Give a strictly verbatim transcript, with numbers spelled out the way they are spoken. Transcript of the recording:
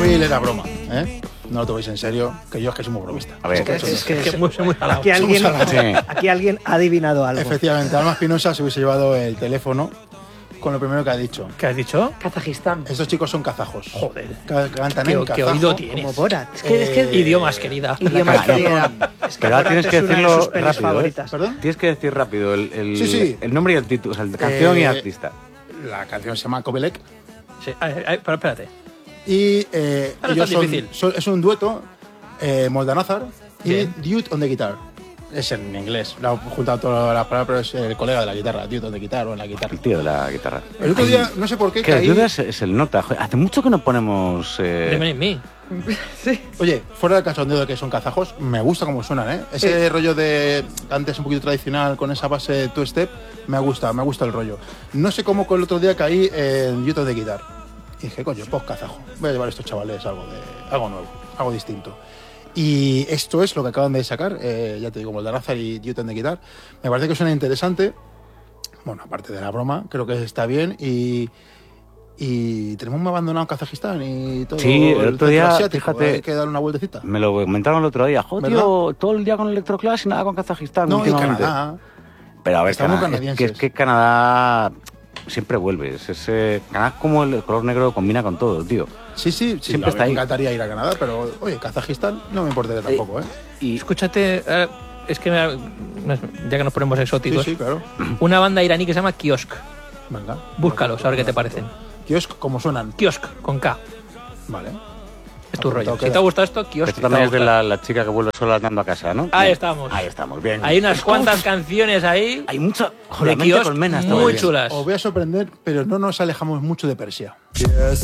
móvil era broma, ¿eh? No lo toméis en serio, que yo es que soy muy bromista. A ver, Es que, es, es que Es que muy, muy salado. aquí, alguien, Somos salados. aquí alguien ha adivinado algo. Efectivamente, Alma Espinosa se hubiese llevado el teléfono con lo primero que ha dicho. ¿Qué has dicho? Kazajistán. Estos chicos son kazajos. Joder. Ca- Cantan ¿Qué- en qué kazajo. oído tienes? Como Borat. Es que, es que Eh, Idiomas, querida. idiomas Claro, que- no. es que Pero ahora Borat tienes es que una de decirlo sus pelis rápido, ¿eh? favoritas. ¿Perdón? Tienes que decir rápido el, el, Sí, sí. el nombre y el título, o sea, la canción y Eh, artista. La canción se llama Kobelek. Sí, ay, ay, pero espérate. Y eh, Ah, no ellos es tan son, difícil. son- es un dueto, eh, Moldanazar y Bien. Dude on the Guitar. Es en inglés, lo he juntado todas las palabras, pero es el colega de la guitarra, Dude on the Guitar o en la guitarra. El tío de la guitarra. El otro día, no sé por qué, Que caí... ayuda es, es el nota. Joder, hace mucho que no ponemos. Eh, Remain in me. Oye, fuera del cachondeo de que son kazajos, me gusta cómo suenan, ¿eh? Ese rollo de antes un poquito tradicional con esa base two-step, me gusta, me gusta el rollo. No sé cómo con el otro día caí en YouTube de Guitar. Y dije, coño, pues kazajo. Voy a llevar a estos chavales algo, de, algo nuevo, algo distinto. Y esto es lo que acaban de sacar, eh, ya te digo, Moldanazar y YouTube de Guitar. Me parece que suena interesante. Bueno, aparte de la broma, creo que está bien y... Y tenemos muy abandonado Kazajistán y todo Sí, el otro día, centro asiático, fíjate, hay que darle una vueltecita. Me lo comentaron el otro día. Joder, ¿Verdad? tío, todo el día con Electroclash y nada con Kazajistán. No, y últimamente. Canadá. Pero a ver, Estamos Canadá, es, canadienses. que, es que Canadá siempre vuelve. Es ese, Canadá como el color negro combina con todo, tío. Sí, sí, sí. Siempre a mí está me ahí. encantaría ir a Canadá, pero oye, Kazajistán no me importaría tampoco, ¿eh? Y Escúchate, eh, es que me- ya que nos ponemos Sí, exóticos, sí, claro. una banda iraní que se llama Kiosk. Venga. Búscalos, a ver qué te parecen. Kiosk, ¿cómo suenan? Kiosk, con K. Vale. Es tu Apuntado rollo. queda. Si te ha gustado esto, Kiosk. esto te va a también es de gustar. la, la chica que vuelve sola andando a casa, ¿no? Ahí Bien. estamos. Ahí estamos, bien. Hay unas cuantas canciones ahí Hay mucha. de Joder, Kiosk colmena está muy bien. chulas. Os voy a sorprender, pero no nos alejamos mucho de Persia.